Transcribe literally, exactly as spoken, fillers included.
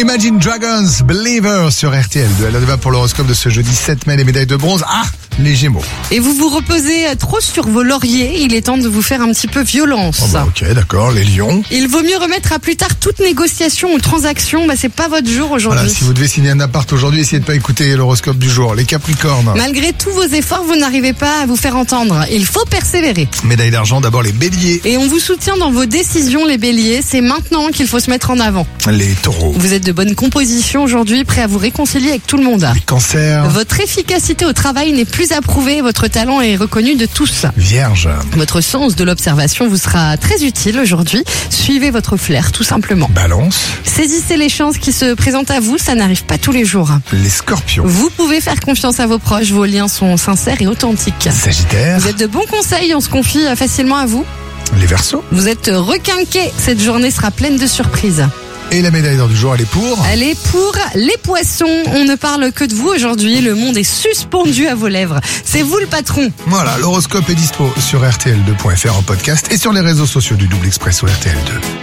Imagine Dragons, Believer sur R T L deux. Elle va pour l'horoscope de ce jeudi sept mai, les médailles de bronze. Ah, les Gémeaux. Et vous vous reposez trop sur vos lauriers, il est temps de vous faire un petit peu violence. Oh bah ok, d'accord, les Lions. Il vaut mieux remettre à plus tard toute négociation ou transaction, bah c'est pas votre jour aujourd'hui. Voilà, si vous devez signer un appart aujourd'hui, essayez de pas écouter l'horoscope du jour. Les Capricornes. Malgré tous vos efforts, vous n'arrivez pas à vous faire entendre. Il faut persévérer. Médaille d'argent, d'abord les Béliers. Et on vous soutient dans vos décisions, les Béliers. C'est maintenant qu'il faut se mettre en avant. Les Taureaux. Vous êtes de bonne composition aujourd'hui, prêt à vous réconcilier avec tout le monde. Les Cancers. Votre efficacité au travail n'est plus approuvée, votre talent est reconnu de tous. Vierge. Votre sens de l'observation vous sera très utile aujourd'hui. Suivez votre flair, tout simplement. Balance. Saisissez les chances qui se présentent à vous, ça n'arrive pas tous les jours. Les Scorpions. Vous pouvez faire confiance à vos proches, vos liens sont sincères et authentiques. Sagittaire. Vous êtes de bons conseils, on se confie facilement à vous. Les Verseaux. Vous êtes requinqués, cette journée sera pleine de surprises. Et la médaille d'or du jour, elle est pour Elle est pour les poissons. On ne parle que de vous aujourd'hui. Le monde est suspendu à vos lèvres. C'est vous le patron. Voilà, l'horoscope est dispo sur R T L deux point F R en podcast et sur les réseaux sociaux du Double Expresso R T L deux.